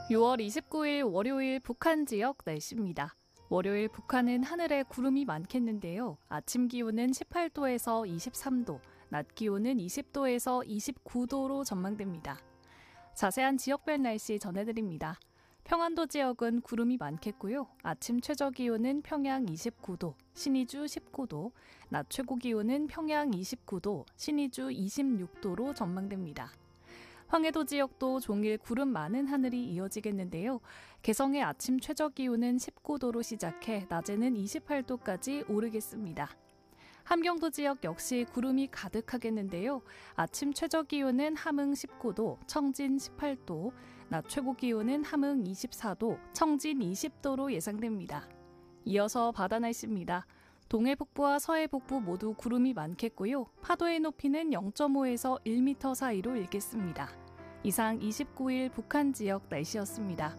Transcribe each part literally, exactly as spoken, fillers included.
유월 이십구일 월요일 북한 지역 날씨입니다. 월요일 북한은 하늘에 구름이 많겠는데요. 아침 기온은 십팔 도에서 이십삼 도, 낮 기온은 이십 도에서 이십구 도로 전망됩니다. 자세한 지역별 날씨 전해드립니다. 평안도 지역은 구름이 많겠고요. 아침 최저 기온은 평양 이십구 도, 신의주 십구 도, 낮 최고 기온은 평양 이십구 도, 신의주 이십육 도로 전망됩니다. 황해도 지역도 종일 구름 많은 하늘이 이어지겠는데요. 개성의 아침 최저 기온은 십구 도로 시작해 낮에는 이십팔 도까지 오르겠습니다. 함경도 지역 역시 구름이 가득하겠는데요. 아침 최저 기온은 함흥 십구 도, 청진 십팔 도, 낮 최고 기온은 함흥 이십사 도, 청진 이십 도로 예상됩니다. 이어서 바다 날씨입니다. 동해 북부와 서해 북부 모두 구름이 많겠고요. 파도의 높이는 영 점 오에서 일 미터 사이로 일겠습니다. 이상 이십구일 북한 지역 날씨였습니다.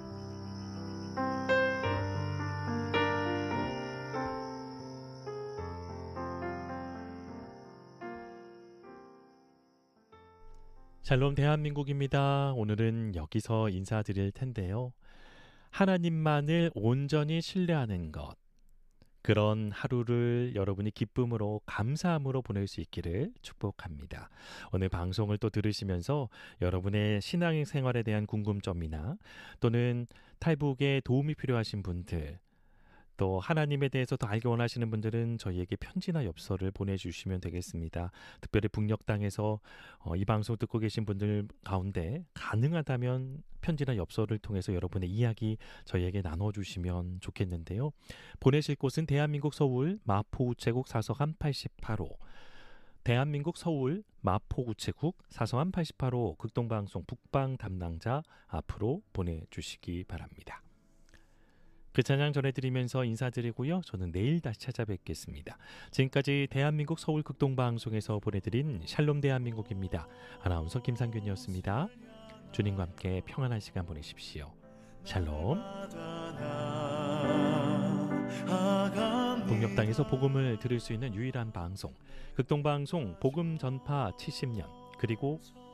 샬롬 대한민국입니다. 오늘은 여기서 인사드릴 텐데요. 하나님만을 온전히 신뢰하는 것. 그런 하루를 여러분이 기쁨으로 감사함으로 보낼 수 있기를 축복합니다. 오늘 방송을 또 들으시면서 여러분의 신앙생활에 대한 궁금점이나 또는 탈북에 도움이 필요하신 분들, 또 하나님에 대해서 더 알기 원하시는 분들은 저희에게 편지나 엽서를 보내주시면 되겠습니다. 특별히 북녘 땅에서 어, 이 방송 듣고 계신 분들 가운데 가능하다면 편지나 엽서를 통해서 여러분의 이야기 저희에게 나눠주시면 좋겠는데요. 보내실 곳은 대한민국 서울 마포우체국 사서함 팔십팔 호, 대한민국 서울 마포우체국 사서함 팔십팔 호 극동방송 북방 담당자 앞으로 보내주시기 바랍니다. 그 찬양 전해드리면서 인사드리고요. 저는 내일 다시 찾아뵙겠습니다. 지금까지 대한민국 서울 극동방송에서 보내드린 샬롬 대한민국입니다. 아나운서 김상균이었습니다. 주님과 함께 평안한 시간 보내십시오. 샬롬. 북녘 땅에서 복음을 들을 수 있는 유일한 방송, 극동방송 복음 전파 칠십 년, 그리고